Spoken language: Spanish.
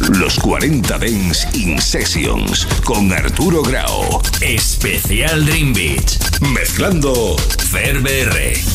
Los 40 Dance in Sessions con Arturo Grau. Especial Dream Beach. Mezclando Fer BR.